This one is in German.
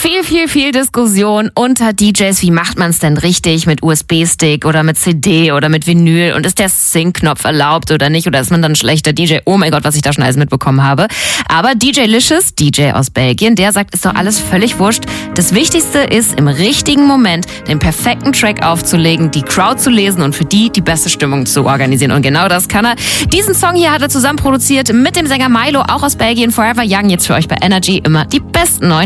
Viel Diskussion unter DJs. Wie macht man es denn richtig mit USB-Stick oder mit CD oder mit Vinyl? Und ist der Sync-Knopf erlaubt oder nicht? Oder ist man dann ein schlechter DJ? Oh mein Gott, was ich da schon alles mitbekommen habe. Aber DJ Licious, DJ aus Belgien, der sagt, ist doch alles völlig wurscht. Das Wichtigste ist, im richtigen Moment den perfekten Track aufzulegen, die Crowd zu lesen und für die beste Stimmung zu organisieren. Und genau das kann er. Diesen Song hier hat er zusammen produziert mit dem Sänger Milo, auch aus Belgien. Forever Young, jetzt für euch bei Energy immer die besten neuen